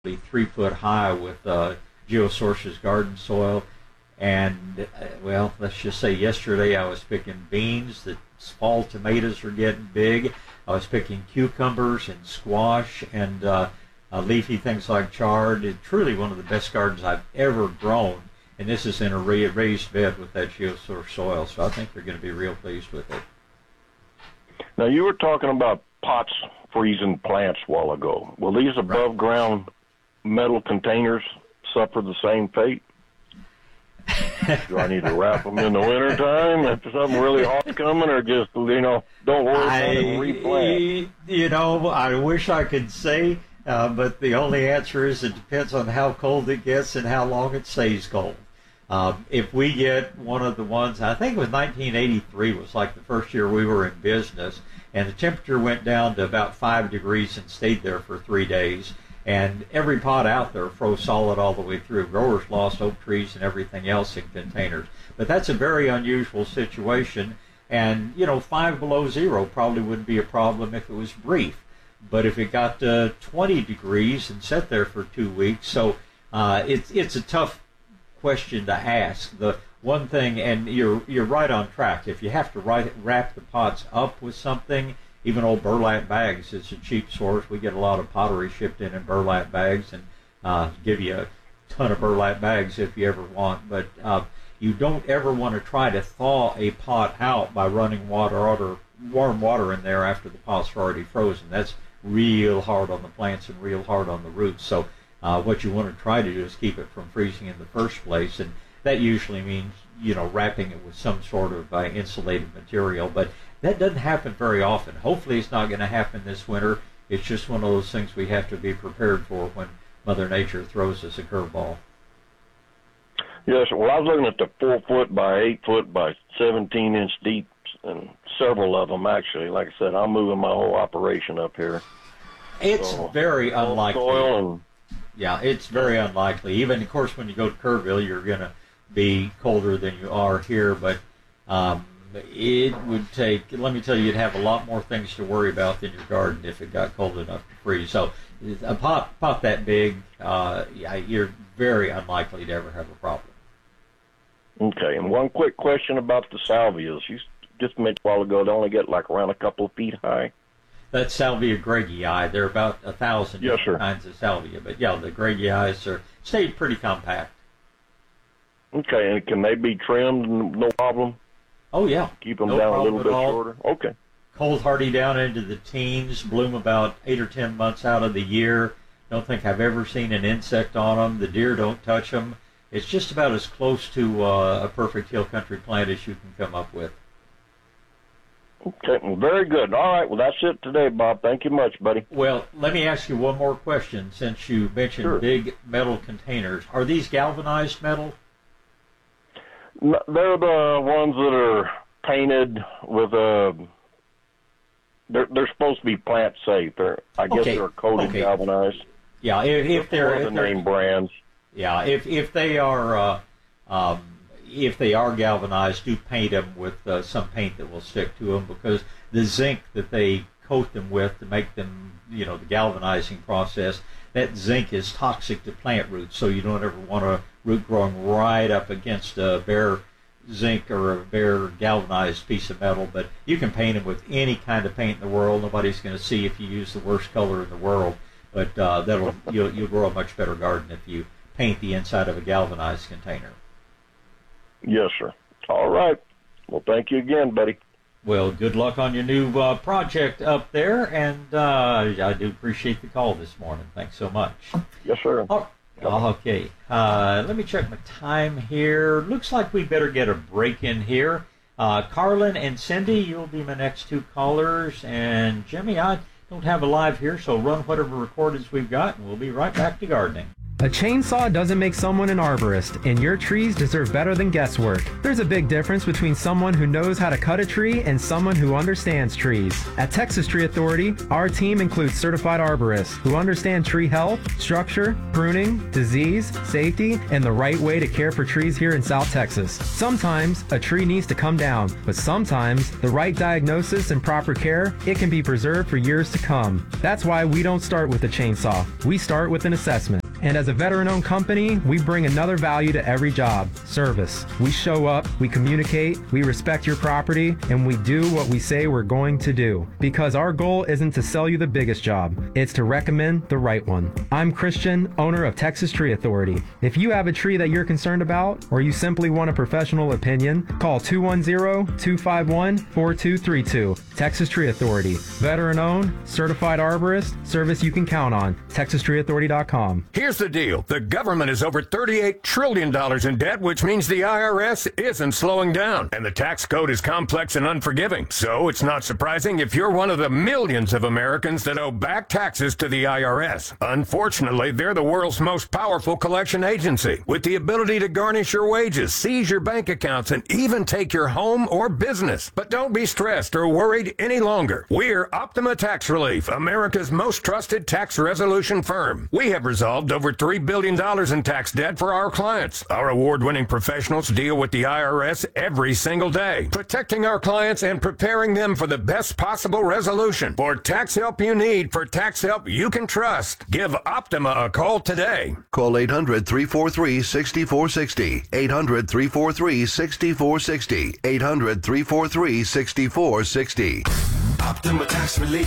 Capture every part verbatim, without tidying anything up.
three foot high with uh, Geosources garden soil. And, uh, well, let's just say yesterday I was picking beans. The fall tomatoes are getting big. I was picking cucumbers and squash and uh, uh, leafy things like chard. It's truly one of the best gardens I've ever grown. And this is in a raised bed with that geosource soil. So I think they're going to be real pleased with it. Now, you were talking about pots freezing plants a while ago. Will these above ground metal containers suffer the same fate? Do I need to wrap them in the wintertime if something really hot's coming, or just, you know, don't worry about it and replant? You know, I wish I could say, uh, but the only answer is it depends on how cold it gets and how long it stays cold. Um, if we get one of the ones, I think it was nineteen eighty-three was like the first year we were in business, and the temperature went down to about five degrees and stayed there for three days. And every pot out there froze solid all the way through. Growers lost oak trees and everything else in containers. But that's a very unusual situation. And, you know, five below zero probably wouldn't be a problem if it was brief. But if it got to twenty degrees and sat there for two weeks, so uh, it's it's a tough question to ask. The one thing, and you're you're right on track. If you have to write, wrap the pots up with something, even old burlap bags is a cheap source. We get a lot of pottery shipped in in burlap bags, and uh, give you a ton of burlap bags if you ever want. But uh, you don't ever want to try to thaw a pot out by running water or warm water in there after the pot's already frozen. That's real hard on the plants and real hard on the roots. So uh, what you want to try to do is keep it from freezing in the first place, and that usually means, you know, wrapping it with some sort of uh, insulated material. But that doesn't happen very often. Hopefully it's not going to happen this winter. It's just one of those things we have to be prepared for when Mother Nature throws us a curveball. Yes, well, I was looking at the four foot by eight foot by seventeen inch deep, and several of them actually. Like I said, I'm moving my whole operation up here. It's so, very unlikely. Soil and, yeah, it's very unlikely. Even, of course, when you go to Kerrville, you're going to be colder than you are here, but um, it would take, let me tell you, you'd have a lot more things to worry about than your garden if it got cold enough to freeze. So a pot, pot that big, uh, you're very unlikely to ever have a problem. Okay, and one quick question about the salvias. You just mentioned a while ago they only get like around a couple of feet high. That's Salvia greggii. There are about a thousand yes, different sir. kinds of salvia. But yeah, the greggii are stay pretty compact. Okay, and can they be trimmed? No problem? Oh, yeah. Keep them no down a little bit all. shorter? Okay. Cold hardy down into the teens, bloom about eight or ten months out of the year. Don't think I've ever seen an insect on them. The deer don't touch them. It's just about as close to uh, a perfect hill country plant as you can come up with. Okay, well, very good. All right, well, that's it today, Bob. Thank you much, buddy. Well, let me ask you one more question since you mentioned sure. big metal containers. Are these galvanized metal? No, they're the ones that are painted with a... They're, they're supposed to be plant safe. They're, I guess okay. they're coated okay. galvanized. Yeah, if, if they're... If the they're, name brands. Yeah, if, if they are... Uh, um, if they are galvanized, do paint them with uh, some paint that will stick to them, because the zinc that they coat them with to make them, you know, the galvanizing process, that zinc is toxic to plant roots, so you don't ever want a root growing right up against a bare zinc or a bare galvanized piece of metal. But you can paint them with any kind of paint in the world. Nobody's going to see if you use the worst color in the world, but uh, that'll you'll, you'll grow a much better garden if you paint the inside of a galvanized container. Yes, sir. All right. Well, thank you again, buddy. Well, good luck on your new uh, project up there, and uh, I do appreciate the call this morning. Thanks so much. Yes, sir. Oh, okay. Uh, let me check my time here. Looks like we better get a break in here. Uh, Carlin and Cindy, you'll be my next two callers, and Jimmy, I don't have a live here, so run whatever recordings we've got, and we'll be right back to gardening. A chainsaw doesn't make someone an arborist, and your trees deserve better than guesswork. There's a big difference between someone who knows how to cut a tree and someone who understands trees. At Texas Tree Authority, our team includes certified arborists who understand tree health, structure, pruning, disease, safety, and the right way to care for trees here in South Texas. Sometimes a tree needs to come down, but sometimes the right diagnosis and proper care, it can be preserved for years to come. That's why we don't start with a chainsaw. We start with an assessment. And as a veteran-owned company, we bring another value to every job, service. We show up, we communicate, we respect your property, and we do what we say we're going to do. Because our goal isn't to sell you the biggest job, it's to recommend the right one. I'm Christian, owner of Texas Tree Authority. If you have a tree that you're concerned about, or you simply want a professional opinion, call two one zero, two five one, four two three two. Texas Tree Authority. Veteran-owned, certified arborist, service you can count on. texas tree authority dot com. Here's the deal. The government is over thirty-eight trillion dollars in debt, which means the I R S isn't slowing down. And the tax code is complex and unforgiving. So it's not surprising if you're one of the millions of Americans that owe back taxes to the I R S. Unfortunately, they're the world's most powerful collection agency, with the ability to garnish your wages, seize your bank accounts, and even take your home or business. But don't be stressed or worried any longer. We're Optima Tax Relief, America's most trusted tax resolution firm. We have resolved over three billion dollars in tax debt for our clients. Our award-winning professionals deal with the I R S every single day, protecting our clients and preparing them for the best possible resolution. For tax help you need, for tax help you can trust, give Optima a call today. Call eight hundred, three four three, six four six zero, eight hundred, three four three, six four six zero, eight hundred, three four three, six four six zero. Optima Tax Relief.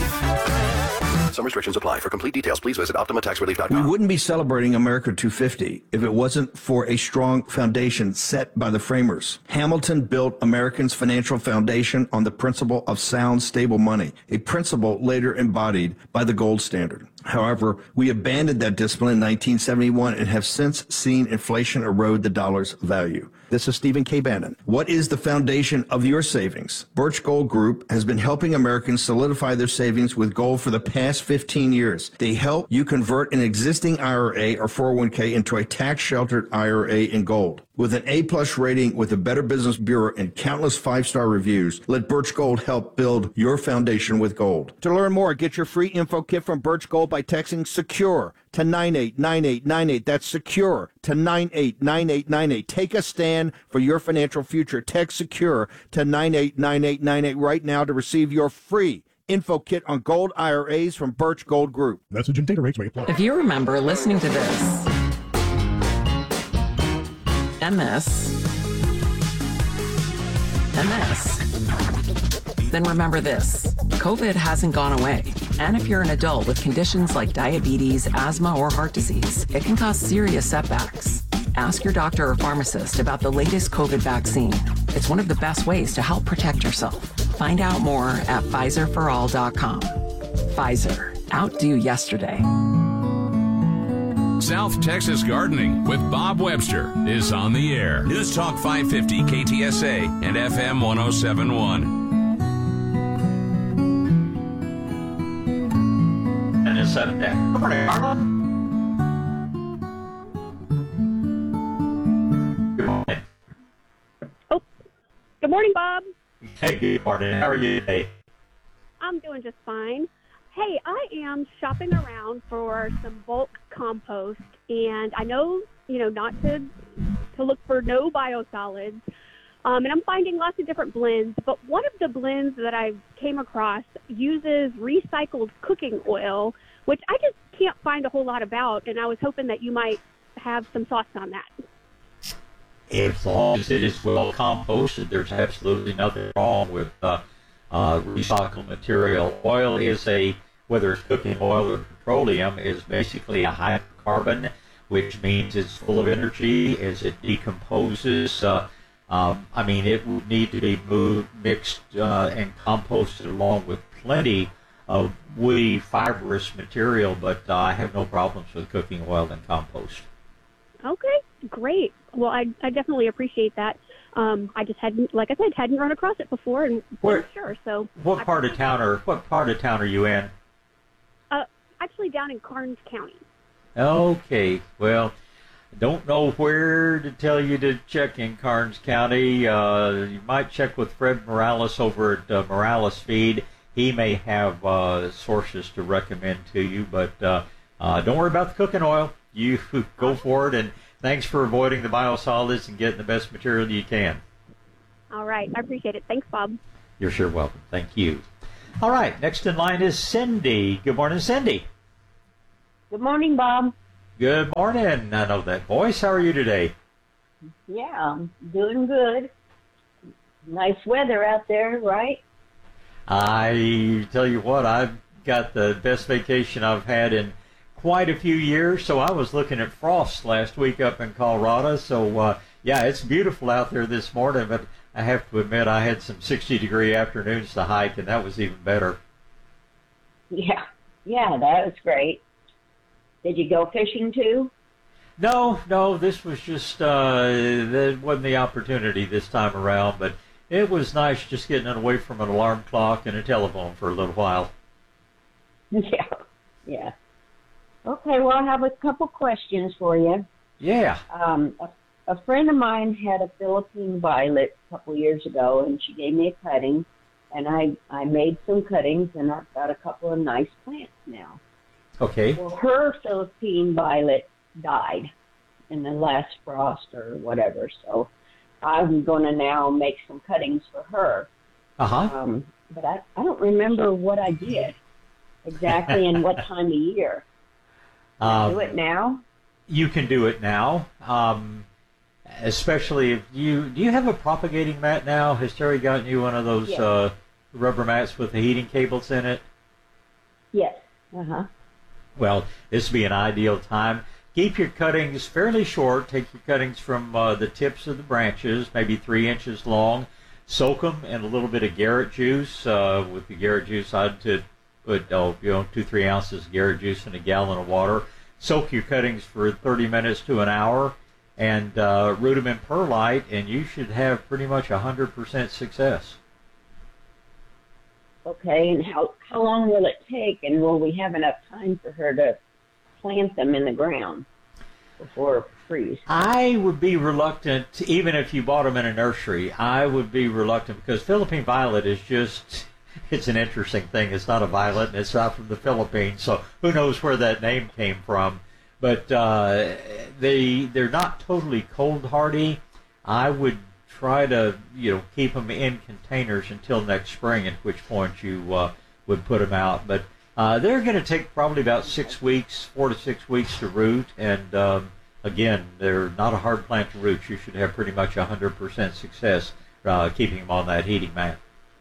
Some restrictions apply. For complete details, please visit optima tax relief dot com. We wouldn't be celebrating America two fifty if it wasn't for a strong foundation set by the framers. Hamilton built Americans' financial foundation on the principle of sound, stable money, a principle later embodied by the gold standard. However, we abandoned that discipline in nineteen seventy-one and have since seen inflation erode the dollar's value. This is Stephen K. Bannon. What is the foundation of your savings? Birch Gold Group has been helping Americans solidify their savings with gold for the past fifteen years. They help you convert an existing I R A or four oh one k into a tax-sheltered I R A in gold. With an A-plus rating with the Better Business Bureau and countless five-star reviews, let Birch Gold help build your foundation with gold. To learn more, get your free info kit from Birch Gold by texting SECURE to nine eight nine eight nine eight. That's SECURE to nine eight nine eight nine eight. Take a stand for your financial future. Text SECURE to nine eight nine eight nine eight right now to receive your free info kit on gold I R As from Birch Gold Group. Message and data rates may apply. If you remember listening to this and this and this, then remember this. COVID hasn't gone away. And if you're an adult with conditions like diabetes, asthma, or heart disease, it can cause serious setbacks. Ask your doctor or pharmacist about the latest COVID vaccine. It's one of the best ways to help protect yourself. Find out more at Pfizer for all dot com. Pfizer. Outdo yesterday. South Texas Gardening with Bob Webster is on the air. News Talk five fifty K T S A and F M one oh seven point one. And it's up there. Good morning, Carla. Good morning. Oh, good morning, Bob. Hey, good morning. How are you today? I'm doing just fine. Hey, I am shopping around for some bulk compost, and I know, you know, not to to look for no biosolids, um, and I'm finding lots of different blends, but one of the blends that I came across uses recycled cooking oil, which I just can't find a whole lot about, and I was hoping that you might have some thoughts on that. As long as it is well composted, there's absolutely nothing wrong with uh, uh, recycled material. Oil is a, whether it's cooking oil or petroleum, is basically a hydrocarbon, which means it's full of energy as it decomposes. Uh, um, I mean, it would need to be moved, mixed, uh, and composted along with plenty of woody, fibrous material, but uh, I have no problems with cooking oil and compost. Okay, great. Well, I, I definitely appreciate that. Um, I just hadn't, like I said, hadn't run across it before, and wasn't sure. So, what I, part of town are what part of town are you in? Uh, actually, down in Karnes County. Okay, well, don't know where to tell you to check in Karnes County. Uh, you might check with Fred Morales over at uh, Morales Feed. He may have uh, sources to recommend to you, but uh, uh, don't worry about the cooking oil. You go for it, and thanks for avoiding the biosolids and getting the best material you can. All right. I appreciate it. Thanks, Bob. You're sure welcome. Thank you. All right. Next in line is Cindy. Good morning, Cindy. Good morning, Bob. Good morning. I know that voice. How are you today? Yeah, I'm doing good. Nice weather out there, right? I tell you what, I've got the best vacation I've had in quite a few years. So I was looking at frost last week up in Colorado. So, uh, yeah, it's beautiful out there this morning, but I have to admit I had some sixty degree afternoons to hike, and that was even better. Yeah, yeah, that was great. Did you go fishing too? No, no, this was just, uh, there wasn't the opportunity this time around, but it was nice just getting away from an alarm clock and a telephone for a little while. Yeah, yeah. Okay, well, I have a couple questions for you. Yeah. Um, a, a friend of mine had a Philippine violet a couple years ago, and she gave me a cutting, and I, I made some cuttings, and I've got a couple of nice plants now. Okay. Well, her Philippine violet died in the last frost or whatever, so I'm going to now make some cuttings for her. Uh-huh. Um, but I, I don't remember what I did exactly and what time of year. Can I Um, do it now? You can do it now, um, especially if you... Do you have a propagating mat now? Has Terry gotten you one of those Yes. uh, rubber mats with the heating cables in it? Yes. Uh-huh. Well, this would be an ideal time. Keep your cuttings fairly short. Take your cuttings from uh, the tips of the branches, maybe three inches long. Soak them in a little bit of Garrett juice. Uh, with the Garrett juice, I'd to put oh, you know, two, three ounces of Garrett juice in a gallon of water. Soak your cuttings for thirty minutes to an hour, and uh, root them in perlite, and you should have pretty much one hundred percent success. Okay, and how, how long will it take, and will we have enough time for her to plant them in the ground before it freeze? I would be reluctant, even if you bought them in a nursery, I would be reluctant because Philippine violet is just, it's an interesting thing. It's not a violet, and it's not from the Philippines, so who knows where that name came from. But uh, they, they're not totally cold hardy. I would try to, you know, keep them in containers until next spring, at which point you uh, would put them out. But uh, they're going to take probably about six weeks, four to six weeks to root. And um, again, they're not a hard plant to root. You should have pretty much one hundred percent success uh, keeping them on that heating mat.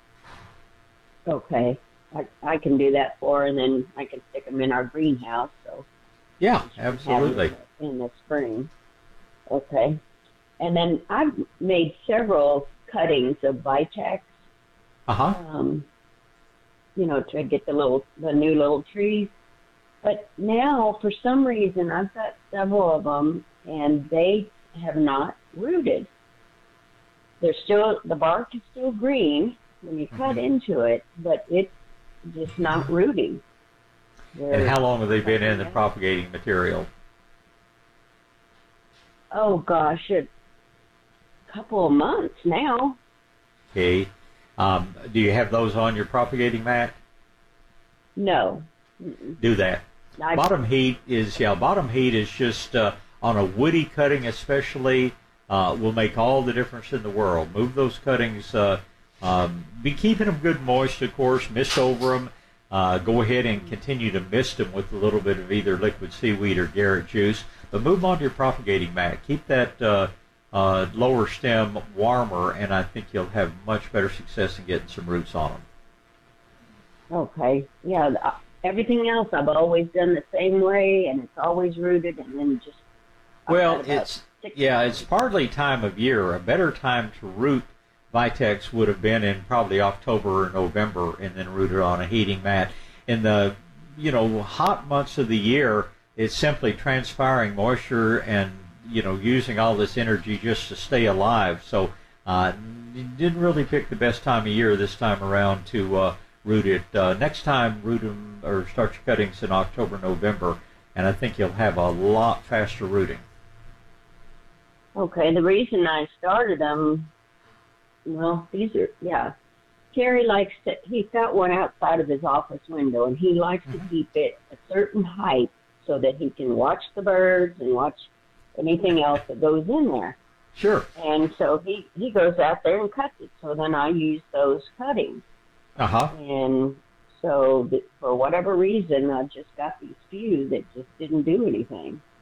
Okay, I, I can do that for her, and then I can stick them in our greenhouse. So yeah, absolutely. In the spring. Okay. And then I've made several cuttings of Vitex, uh-huh. um, you know, to get the little, the new little trees. But now, for some reason, I've got several of them, and they have not rooted. They're still, the bark is still green when you cut Mm-hmm. into it, but it's just not rooting. They're, And how long have they been in the propagating material? Oh gosh, a couple of months now. Okay. Um, do you have those on your propagating mat? No. Mm-mm. Do that. I- Bottom heat is, yeah, bottom heat is just uh, on a woody cutting especially, uh, will make all the difference in the world. Move those cuttings, uh, um, be keeping them good moist, of course, mist over them. Uh, go ahead and continue to mist them with a little bit of either liquid seaweed or Garrett juice, but move them onto your propagating mat. Keep that uh, uh, lower stem warmer, and I think you'll have much better success in getting some roots on them. Okay. Yeah, uh, everything else I've always done the same way, and it's always rooted, and then just... I've Well, got about it's six yeah, months. it's partly time of year. A better time to root Vitex would have been in probably October or November, and then root it on a heating mat. In the you know hot months of the year, it's simply transpiring moisture and you know using all this energy just to stay alive. So uh, you didn't really pick the best time of year this time around to uh, root it. Uh, next time, root them or start your cuttings in October, November. and I think you'll have a lot faster rooting. Okay, the reason I started them, well, these are, yeah. Terry likes to, he's got one outside of his office window, and he likes mm-hmm. to keep it a certain height so that he can watch the birds and watch anything else that goes in there. Sure. And so he, he goes out there and cuts it. So then I use those cuttings. Uh-huh. And so th- for whatever reason, I just got these few that just didn't do anything.